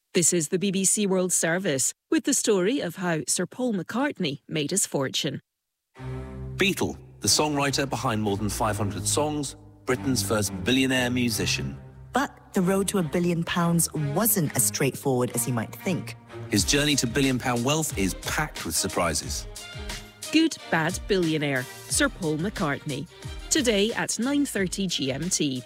This is the BBC World Service, with the story of how Sir Paul McCartney made his fortune. Beatle, the songwriter behind more than 500 songs, Britain's first billionaire musician. But the road to £1 billion wasn't as straightforward as you might think. His journey to billion-pound wealth is packed with surprises. Good Bad Billionaire, Sir Paul McCartney. Today at 9:30 GMT.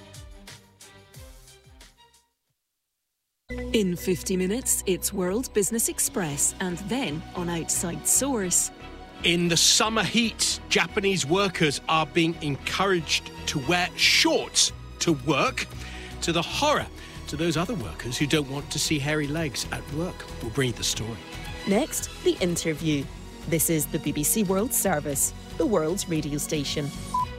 In 50 minutes, it's World Business Express, and then on Outside Source. In the summer heat, Japanese workers are being encouraged to wear shorts to work, to the horror to those other workers who don't want to see hairy legs at work. We'll bring you the story. Next, the interview. This is the BBC World Service, the world's radio station.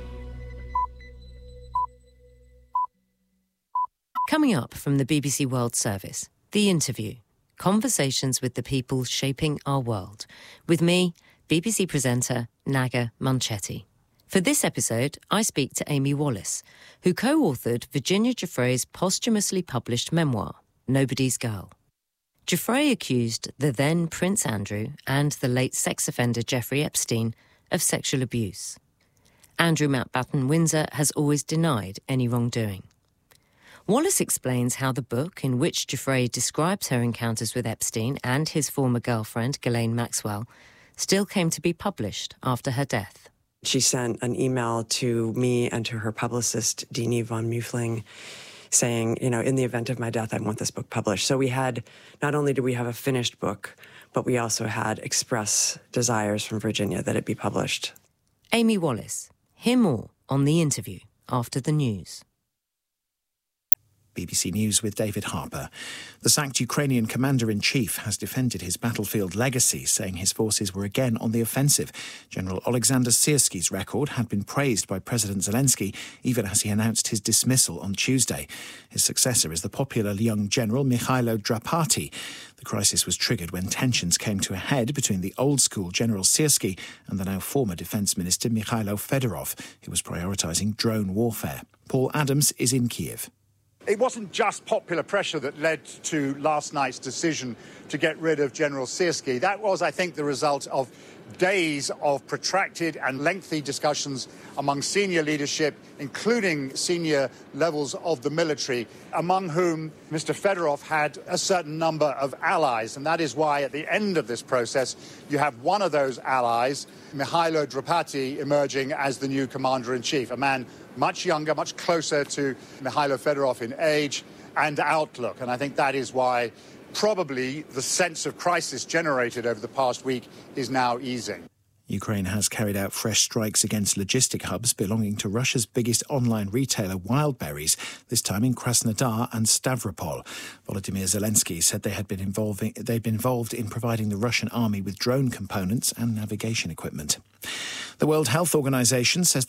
Coming up from the BBC World Service, The Interview, conversations with the people shaping our world, with me, BBC presenter Naga Munchetti. For this episode, I speak to Amy Wallace, who co-authored Virginia Giuffre's posthumously published memoir, Nobody's Girl. Giuffre accused the then Prince Andrew and the late sex offender Jeffrey Epstein of sexual abuse. Andrew Mountbatten Windsor has always denied any wrongdoing. Wallace explains how the book, in which Giuffre describes her encounters with Epstein and his former girlfriend, Ghislaine Maxwell, still came to be published after her death. She sent an email to me and to her publicist, Dini von Muefling, saying, in the event of my death, I want this book published. So not only did we have a finished book, but we also had express desires from Virginia that it be published. Amy Wallace. Hear more on The Interview after the news. BBC News with David Harper. The sacked Ukrainian commander-in-chief has defended his battlefield legacy, saying his forces were again on the offensive. General Alexander Syrski's record had been praised by President Zelensky, even as he announced his dismissal on Tuesday. His successor is the popular young general Mikhailo Drapati. The crisis was triggered when tensions came to a head between the old-school General Syrsky and the now former Defence Minister Mikhailo Fedorov, who was prioritising drone warfare. Paul Adams is in Kiev. It wasn't just popular pressure that led to last night's decision to get rid of General Syrsky. That was, I think, the result of days of protracted and lengthy discussions among senior leadership, including senior levels of the military, among whom Mr. Fedorov had a certain number of allies. And that is why, at the end of this process, you have one of those allies, Mikhailo Drapati, emerging as the new commander-in-chief, a man much younger, much closer to Mikhailo Fedorov in age and outlook. And I think that is why probably the sense of crisis generated over the past week is now easing. Ukraine has carried out fresh strikes against logistic hubs belonging to Russia's biggest online retailer, Wildberries, this time in Krasnodar and Stavropol. Volodymyr Zelensky said they'd been involved in providing the Russian army with drone components and navigation equipment. The World Health Organization says